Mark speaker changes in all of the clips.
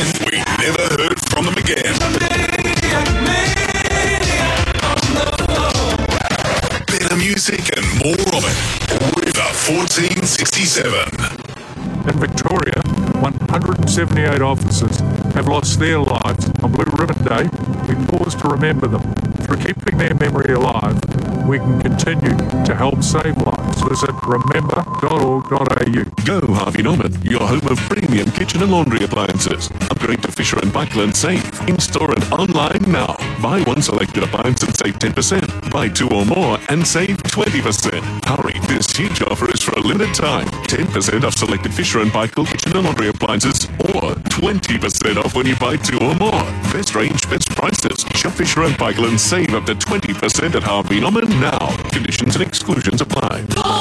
Speaker 1: We never heard from them again. Better music and more of it. River 1467.
Speaker 2: In Victoria, 178 officers have lost their lives on Blue Ribbon Day. We pause to remember them. Through keeping their memory alive, we can continue to help save lives. Visit remember.org.au.
Speaker 3: Go Harvey Norman, your home of premium kitchen and laundry appliances. Upgrade to Fisher & Paykel and save. In-store and online now. Buy one selected appliance and save 10%. Buy two or more and save 20%. Hurry, this huge offer is for a limited time. 10% off selected Fisher & Paykel kitchen and laundry appliances, or 20% off when you buy two or more. Best range, best prices. Shop Fisher & Paykel and save up to 20% at Harvey Norman now. Conditions and exclusions apply.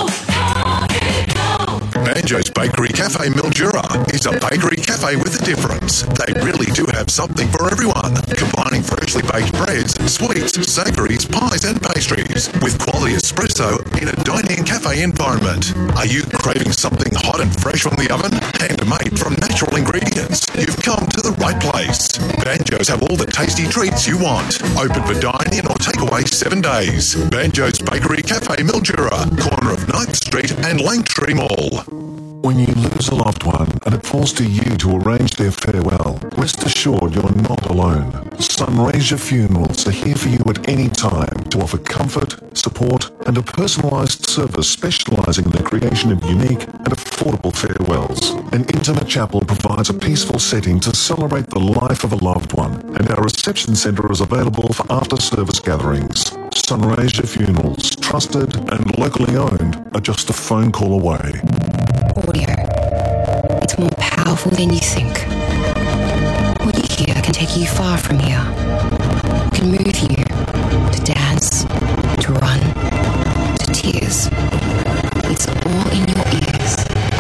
Speaker 1: Banjo's Bakery Cafe Mildura is a bakery cafe with a difference. They really do have something for everyone, combining freshly baked breads, sweets, savouries, pies and pastries with quality espresso in a dining cafe environment. Are you craving something hot and fresh from the oven? Handmade from natural ingredients? You've come to the right place. Banjo's have all the tasty treats you want. Open for dine-in or takeaway 7 days. Banjo's Bakery Cafe Mildura, corner of 9th Street and Langtree Mall.
Speaker 4: When you lose a loved one and it falls to you to arrange their farewell, rest assured you're not alone. Sunraysia Funerals are here for you at any time to offer comfort, support and a personalised service specialising in the creation of unique and affordable farewells. An intimate chapel provides a peaceful setting to celebrate the life of a loved one, and our reception centre is available for after-service gatherings. Sunraysia Funerals, trusted and locally owned, are just a phone call away.
Speaker 5: Audio. It's more powerful than you think. What you hear can take you far from here. It can move you to dance, to run, to tears. It's all in your ears.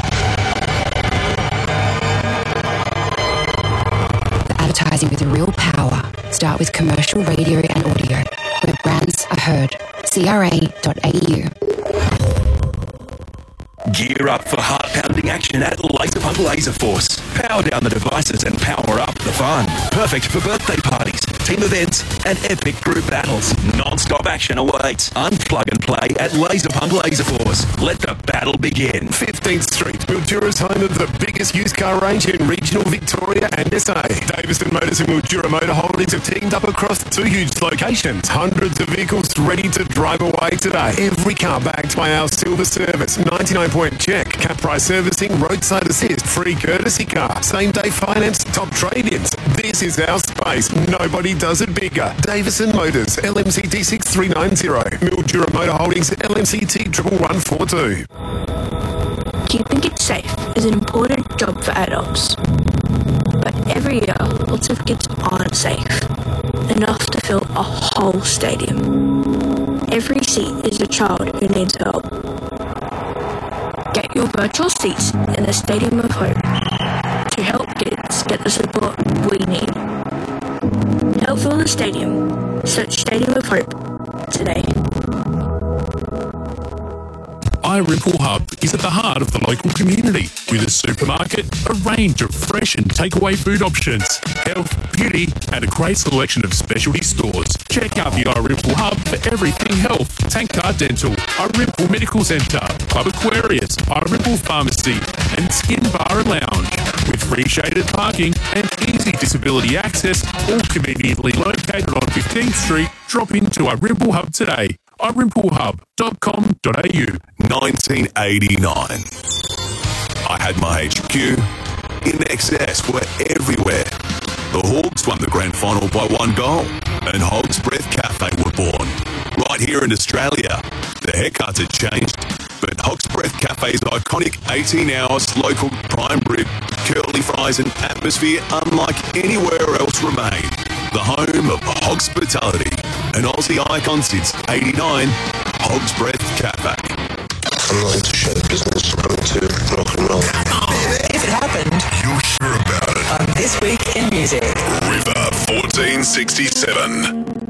Speaker 5: The advertising with real power. Start with commercial radio and audio, where brands are heard. CRA.au.
Speaker 6: Gear up for heart-pounding action at Laser Pump Laser Force. Power down the devices and power up the fun. Perfect for birthday parties, team events, and epic group battles. Non-stop action awaits. Unplug and play at Laser Pump Laser Force. Let the battle begin.
Speaker 7: 15th Street, Mildura's home of the biggest used car range in regional Victoria and SA. Davison Motors and Mildura Motor Holdings have teamed up across 2 huge locations. Hundreds of vehicles ready to drive away today. Every car backed by our silver service. 99-point check, cap price servicing, roadside assist, free courtesy car, same day finance, top trade-ins. This is our space. Nobody does it bigger. Davison Motors, LMCT 6390. Mildura Motor Holdings, LMCT 11142.
Speaker 8: Keeping kids safe is an important job for adults. But every year, lots of kids aren't safe enough to fill a whole stadium. Every seat is a child who needs help. Get your virtual seats in the Stadium of Hope to help kids get the support we need. Help fill the stadium. Search Stadium of Hope today.
Speaker 2: iRipple Hub is at the heart of the local community with a supermarket, a range of fresh and takeaway food options, health, beauty and a great selection of specialty stores. Check out the iRipple Hub for everything health, Tank Car Dental, iRipple Medical Centre, Club Aquarius, iRipple Pharmacy and Skin Bar and Lounge. With free shaded parking and easy disability access, all conveniently located on 15th Street, drop into iRipple Hub today. iRippleHub.com.au.
Speaker 1: 1989. I had my HQ. In excess were everywhere. The Hawks won the grand final by 1 goal, and Hog's Breath Cafe were born. Right here in Australia, the haircuts had changed, but Hog's Breath Cafe's iconic 18 hours local prime rib, curly fries and atmosphere unlike anywhere else remain. The home of hospitality, an Aussie icon since 89, Hog's Breath Cafe.
Speaker 9: I'm not into show business, I'm into rock and roll.
Speaker 10: If it happened,
Speaker 1: You're sure about it.
Speaker 10: on This Week in Music.
Speaker 1: River 1467.